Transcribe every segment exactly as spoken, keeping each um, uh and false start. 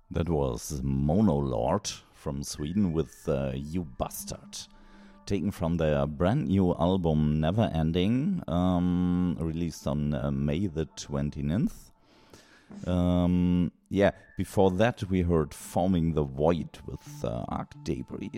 That was Monolord from Sweden with uh, You Bastard, taken from their brand new album Never Ending, um, released on uh, May the twenty-ninth. Um, yeah, before that we heard Forming the Void with uh, Arc Debris.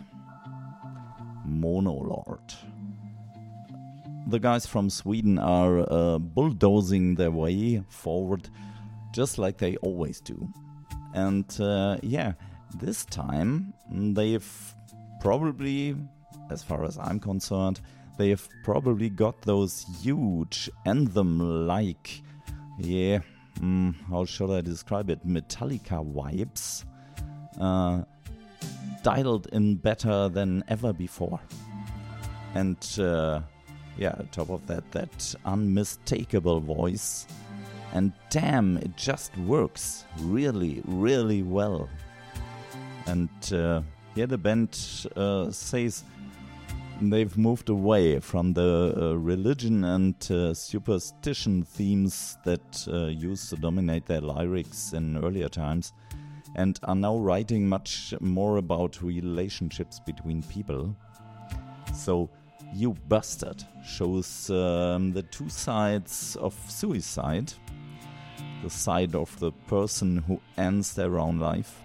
Monolord. The guys from Sweden are uh, bulldozing their way forward just like they always do. And uh, yeah, this time they've probably, as far as I'm concerned, they've probably got those huge anthem-like, yeah, mm, how should I describe it, Metallica vibes, uh, dialed in better than ever before. And uh, yeah, on top of that, that unmistakable voice. And damn, it just works really, really well. And uh, yeah, the band uh, says they've moved away from the uh, religion and uh, superstition themes that uh, used to dominate their lyrics in earlier times, and are now writing much more about relationships between people. So, You Bastard shows um, the two sides of suicide. The side of the person who ends their own life.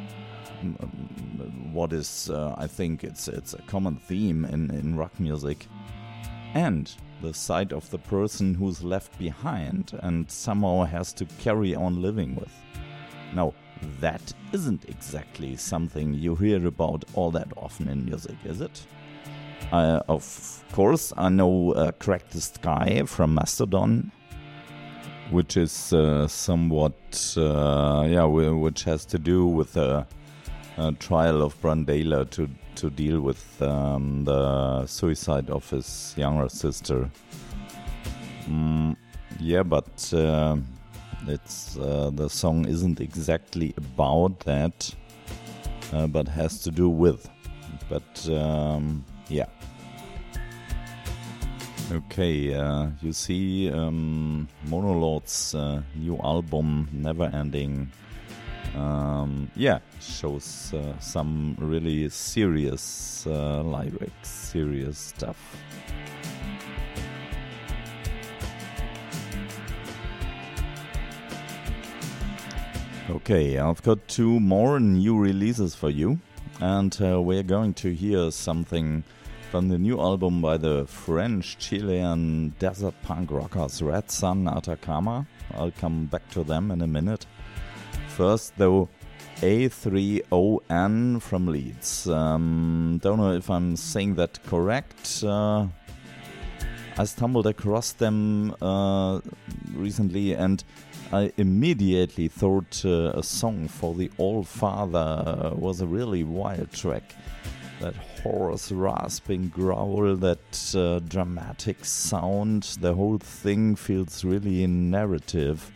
What is, uh, I think it's it's a common theme in, in rock music. And the side of the person who's left behind and somehow has to carry on living with. Now, that isn't exactly something you hear about all that often in music, is it? Uh, of course, I know uh, Crack the Sky from Mastodon, which is uh, somewhat, uh, yeah, which has to do with the uh, trial of Brandela to to deal with um, the suicide of his younger sister. Mm, yeah, but uh, it's uh, the song isn't exactly about that, uh, but has to do with. But um, yeah. Okay, uh, you see um, Monolord's uh, new album, Never Ending, um, yeah, shows uh, some really serious uh, lyrics, serious stuff. Okay, I've got two more new releases for you, and uh, we're going to hear something from the new album by the French-Chilean desert punk rockers Red Sun Atacama. I'll come back to them in a minute. First, though, A three O N from Leeds. Um, don't know if I'm saying that correct. Uh, I stumbled across them uh, recently, and I immediately thought uh, a song for the All-Father was a really wild track. That hoarse, rasping growl, that uh, dramatic sound, the whole thing feels really narrative.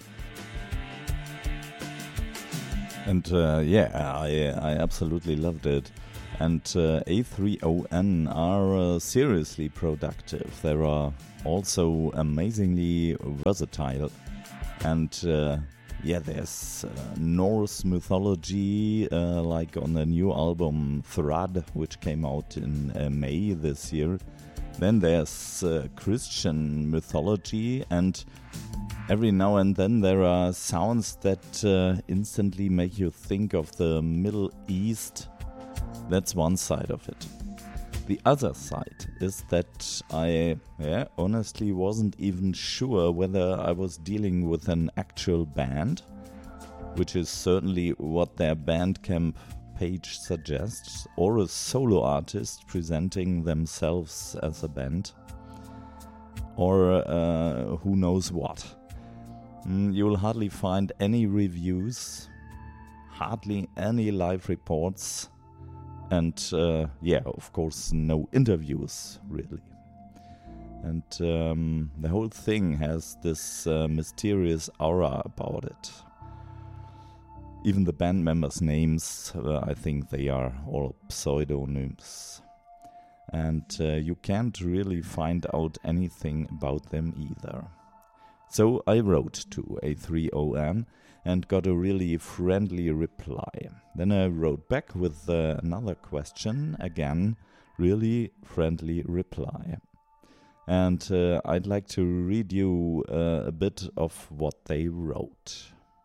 And uh, yeah, I, I absolutely loved it. And uh, A three O N are uh, seriously productive. They are also amazingly versatile. And uh, yeah, there's uh, Norse mythology, uh, like on the new album Thrud, which came out in uh, May this year. Then there's uh, Christian mythology, and every now and then there are sounds that uh, instantly make you think of the Middle East. That's one side of it. The other side is that I yeah, honestly wasn't even sure whether I was dealing with an actual band, which is certainly what their Bandcamp page suggests, or a solo artist presenting themselves as a band, or uh, who knows what. Mm, you will hardly find any reviews, hardly any live reports, and uh, yeah, of course, no interviews, really. And um, the whole thing has this uh, mysterious aura about it. Even the band members' names, uh, I think they are all pseudonyms. And uh, you can't really find out anything about them either. So I wrote to A three O N and got a really friendly reply. Then I wrote back with uh, another question, again, really friendly reply. And uh, I'd like to read you uh, a bit of what they wrote.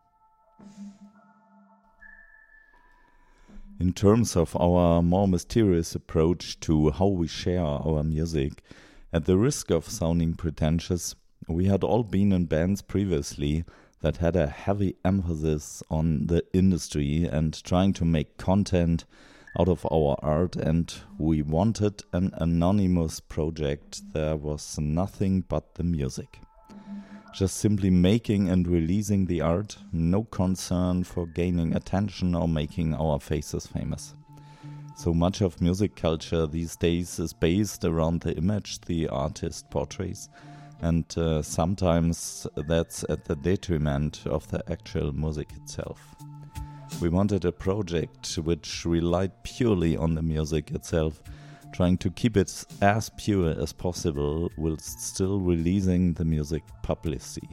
In terms of our more mysterious approach to how we share our music, at the risk of sounding pretentious, we had all been in bands previously that had a heavy emphasis on the industry and trying to make content out of our art, and we wanted an anonymous project. There was nothing but the music. Just simply making and releasing the art, no concern for gaining attention or making our faces famous. So much of music culture these days is based around the image the artist portrays, and uh, sometimes that's at the detriment of the actual music itself. We wanted a project which relied purely on the music itself, trying to keep it as pure as possible whilst still releasing the music publicly.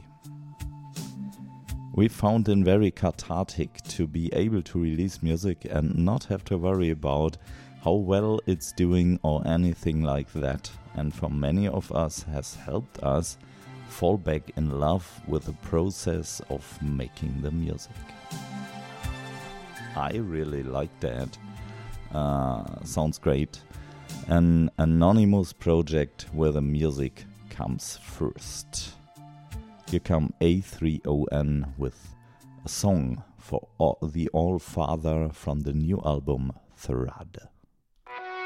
We found it very cathartic to be able to release music and not have to worry about how well it's doing or anything like that, and for many of us has helped us fall back in love with the process of making the music. I really like that. Uh, sounds great. An anonymous project where the music comes first. Here come A three O N with a song for all, the All-Father from the new album Thrud.